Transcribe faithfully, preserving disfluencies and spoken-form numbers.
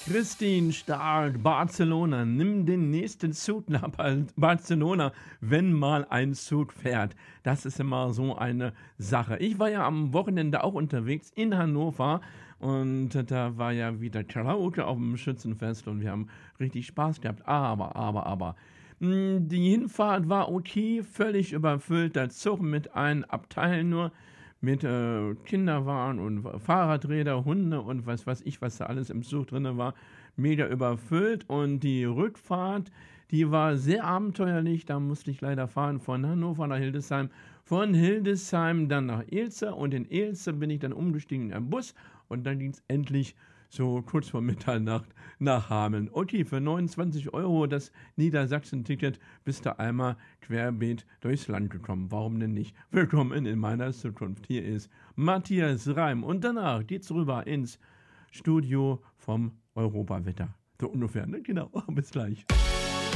Christine Stark, Barcelona. Nimm den nächsten Zug nach Barcelona, wenn mal ein Zug fährt. Das ist immer so eine Sache. Ich war ja am Wochenende auch unterwegs in Hannover und da war ja wieder Karaoke auf dem Schützenfest und wir haben richtig Spaß gehabt. Aber, aber, aber. mh, Die Hinfahrt war okay, völlig überfüllt. Der Zug mit einem Abteil nur mit äh, Kinderwagen und Fahrradräder, Hunde und was weiß ich, was da alles im Zug drin war, mega überfüllt. Und die Rückfahrt, die war sehr abenteuerlich. Da musste ich leider fahren von Hannover nach Hildesheim, von Hildesheim dann nach Ilze und in Ilze bin ich dann umgestiegen in einen Bus und dann ging es endlich so kurz vor Mitternacht nach Hameln. Okay, für neunundzwanzig Euro das Niedersachsen-Ticket bist du einmal querbeet durchs Land gekommen. Warum denn nicht? Willkommen in meiner Zukunft. Hier ist Matthias Reim und danach geht's rüber ins Studio vom Europawetter. So ungefähr, ne? Genau. Bis gleich.